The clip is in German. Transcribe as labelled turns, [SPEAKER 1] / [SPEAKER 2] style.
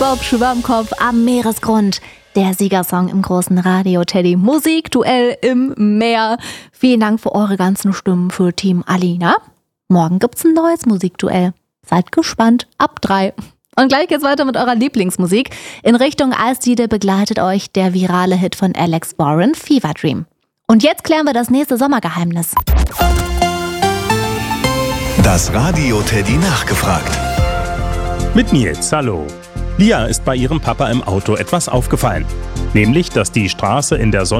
[SPEAKER 1] SpongeBob Schwammkopf am Meeresgrund. Der Siegersong im großen Radio Teddy. Musikduell im Meer. Vielen Dank für eure ganzen Stimmen für Team Alina. Morgen gibt's ein neues Musikduell. Seid gespannt. Ab 3. Und gleich geht's weiter mit eurer Lieblingsmusik. In Richtung Eisdiele begleitet euch der virale Hit von Alex Warren, Fever Dream. Und jetzt klären wir das nächste Sommergeheimnis.
[SPEAKER 2] Das Radio Teddy nachgefragt.
[SPEAKER 3] Mit Nils, hallo. Lia ist bei ihrem Papa im Auto etwas aufgefallen. Nämlich, dass die Straße in der